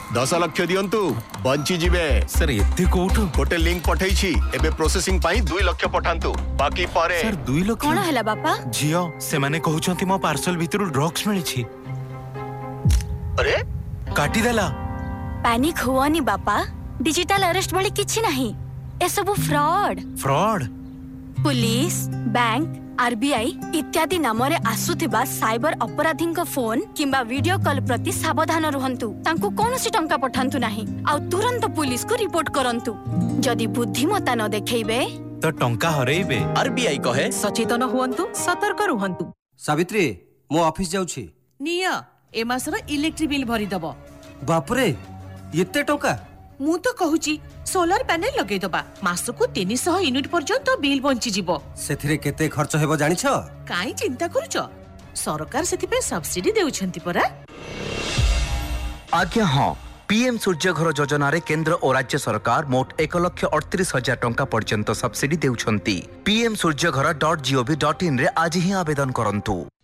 10 lakh दियंतु bunchy जीवे। Sir एते कोठो गोटे लिंक पठेइछि एबे प्रोसेसिंग पाई 2 लाख पठांतु बाकी पारे। सर 2 लाख कोन हला बापा? जियो से माने कहउछंती मो पार्सल भितरु ड्रग्स मिलिछि। अरे काटी देला। पैनिक हुआनी बापा, डिजिटल अरेस्ट भली किछि नाही, ए सब फ्रॉड। पुलिस, बैंक, आरबीआई इत्यादि नामरे आसुथिबा साइबर अपराधी फोन किंबा वीडियो कॉल प्रति सावधान रहंतु। तांको कोनोसी टंका पठांतु नाही आ तुरंत पुलिस को रिपोर्ट करंतु। जदि बुद्धिमत्ता न देखैबे तो टंका हरैबे। आरबीआई कहे सचेतन हुअन्तु, सतर्क रुहन्तु। सावित्री मो ऑफिस जाउछि। निया ए मासर इलेक्ट्रिक बिल भरि दब। बाप रे एते टंका। मु तो कहूची सोलर पैनल लगे दबा, मासको 300 यूनिट पर्यंत बिल बंची जिवो। सेथिरे केते खर्च हेबो जानिछ? काई चिंता करूछ, सरकार सेति पे सब्सिडी देउछंती परा। आज्ञा हां, पीएम सूर्य घर योजना रे केंद्र और राज्य सरकार मोट 1,38,000 टंका पर्यंत सब्सिडी देउछंती। pmsurjagara.gov.in रे आज ही आवेदन करंतु।